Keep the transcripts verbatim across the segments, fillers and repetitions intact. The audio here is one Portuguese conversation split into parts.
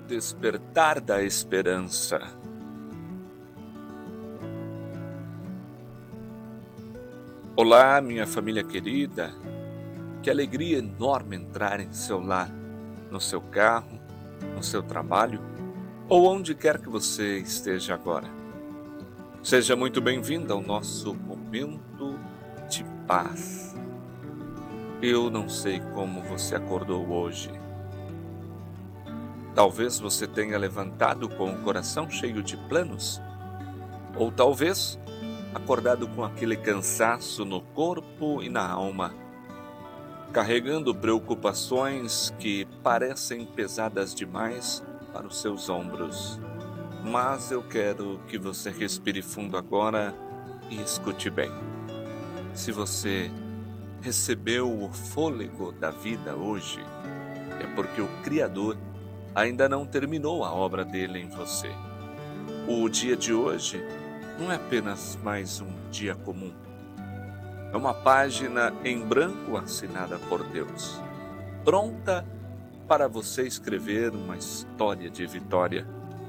despertar da esperança. Olá, minha família querida, que alegria enorme entrar em seu lar, no seu carro, no seu trabalho ou onde quer que você esteja agora. Seja muito bem-vindo ao nosso momento de paz. Eu não sei como você acordou hoje. Talvez você tenha levantado com o coração cheio de planos, ou talvez acordado com aquele cansaço no corpo e na alma, carregando preocupações que parecem pesadas demais para os seus ombros. Mas eu quero que você respire fundo agora e escute bem. Se você recebeu o fôlego da vida hoje, é porque o Criador ainda não terminou a obra dele em você. O dia de hoje não é apenas mais um dia comum. É uma página em branco assinada por Deus, pronta para você escrever uma história de vitória.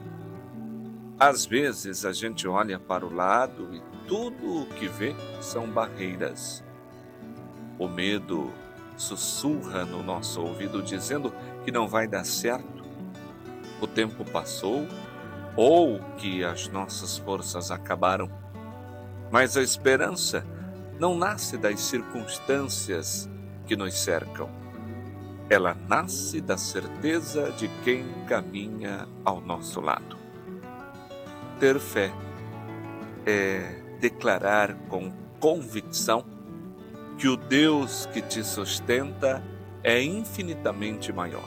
Às vezes a gente olha para o lado e tudo o que vê são barreiras. O medo sussurra no nosso ouvido dizendo que não vai dar certo, o tempo passou ou que as nossas forças acabaram. Mas a esperança não nasce das circunstâncias que nos cercam. Ela nasce da certeza de quem caminha ao nosso lado. Ter fé é declarar com convicção que o Deus que te sustenta é infinitamente maior.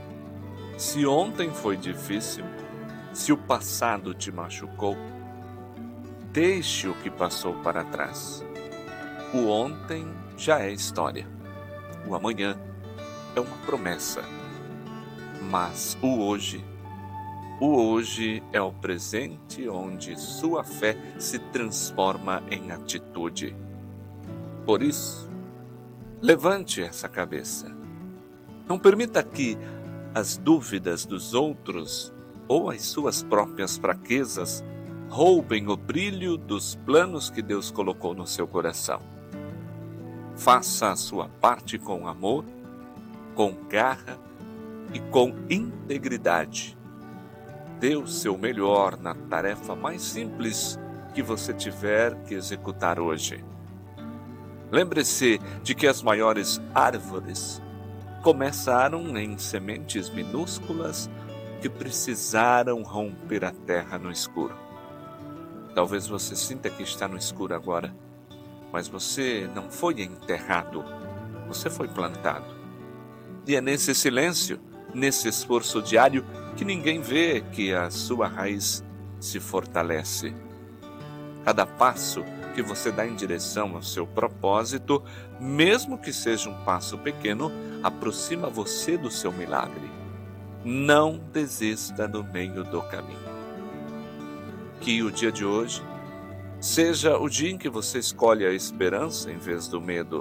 Se ontem foi difícil, se o passado te machucou, deixe o que passou para trás. O ontem já é história. O amanhã é uma promessa. Mas o hoje, o hoje é o presente onde sua fé se transforma em atitude. Por isso, levante essa cabeça. Não permita que as dúvidas dos outros ou as suas próprias fraquezas roubem o brilho dos planos que Deus colocou no seu coração. Faça a sua parte com amor, com garra e com integridade. Dê o seu melhor na tarefa mais simples que você tiver que executar hoje. Lembre-se de que as maiores árvores começaram em sementes minúsculas que precisaram romper a terra no escuro. Talvez você sinta que está no escuro agora, mas você não foi enterrado, você foi plantado. E é nesse silêncio, nesse esforço diário, que ninguém vê que a sua raiz se fortalece. Cada passo que você dá em direção ao seu propósito, mesmo que seja um passo pequeno, aproxima você do seu milagre. Não desista no meio do caminho. Que o dia de hoje seja o dia em que você escolhe a esperança em vez do medo.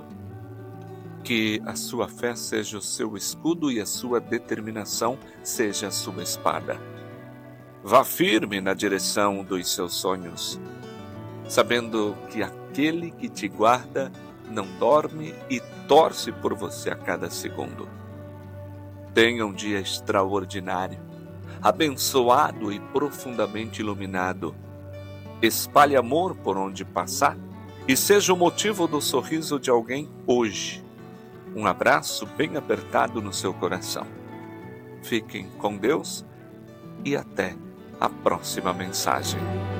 Que a sua fé seja o seu escudo e a sua determinação seja a sua espada. Vá firme na direção dos seus sonhos, sabendo que aquele que te guarda não dorme e torce por você a cada segundo. Tenha um dia extraordinário, abençoado e profundamente iluminado. Espalhe amor por onde passar e seja o motivo do sorriso de alguém hoje. Um abraço bem apertado no seu coração. Fiquem com Deus e até a próxima mensagem.